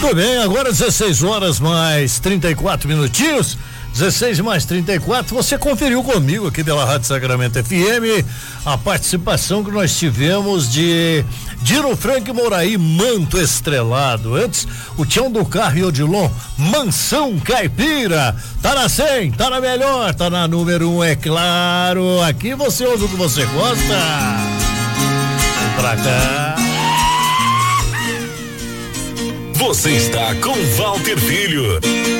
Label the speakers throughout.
Speaker 1: Muito bem, agora 16 horas mais 34 minutinhos. 16 mais 34, você conferiu comigo aqui pela Rádio Sacramento FM a participação que nós tivemos de Dino Frank Moraí, Manto Estrelado. Antes, o Tião do Carro e Odilon, Mansão Caipira. Tá na 100, tá na melhor, tá na número 1, é claro. Aqui você ouve o que você gosta. Vem pra cá.
Speaker 2: Você está com Walter Filho.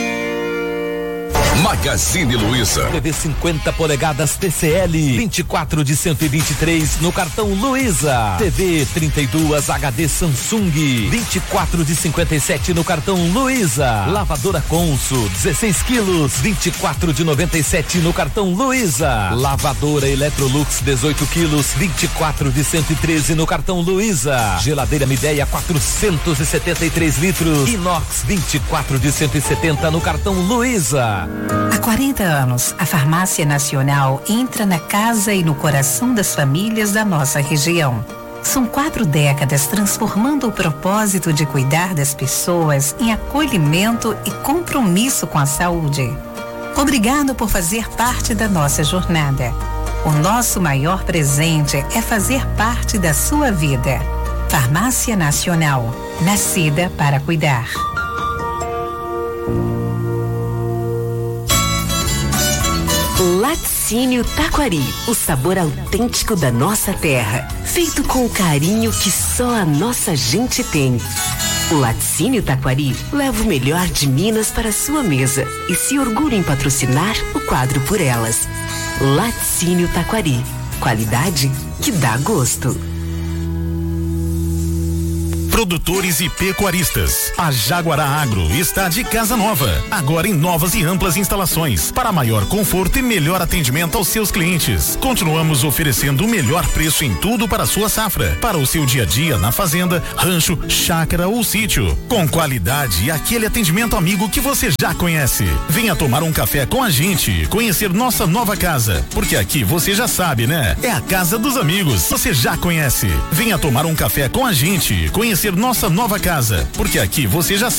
Speaker 2: Magazine Luiza.
Speaker 3: TV 50 polegadas TCL 24 de 123 no cartão Luiza. TV 32 HD Samsung 24 de 57 no cartão Luiza. Lavadora Consul 16 quilos 24 de 97 no cartão Luiza. Lavadora Electrolux 18 quilos 24 de 113 no cartão Luiza. Geladeira Midea 473 litros inox 24 de 170 no cartão Luiza.
Speaker 4: Há 40 anos, a Farmácia Nacional entra na casa e no coração das famílias da nossa região. São 4 décadas transformando o propósito de cuidar das pessoas em acolhimento e compromisso com a saúde. Obrigado por fazer parte da nossa jornada. O nosso maior presente é fazer parte da sua vida. Farmácia Nacional, nascida para cuidar.
Speaker 5: Laticínio Taquari, o sabor autêntico da nossa terra, feito com o carinho que só a nossa gente tem. O Laticínio Taquari leva o melhor de Minas para a sua mesa e se orgulha em patrocinar o quadro Por Elas. Laticínio Taquari, qualidade que dá gosto.
Speaker 6: Produtores e pecuaristas. A Jaguará Agro está de casa nova, agora em novas e amplas instalações, para maior conforto e melhor atendimento aos seus clientes. Continuamos oferecendo o melhor preço em tudo para a sua safra, para o seu dia a dia na fazenda, rancho, chácara ou sítio, com qualidade e aquele atendimento amigo que você já conhece. Venha tomar um café com a gente, conhecer nossa nova casa, porque aqui você já sabe, né? É a casa dos amigos, você já conhece. Venha tomar um café com a gente, conhecer nossa nova casa, porque aqui você já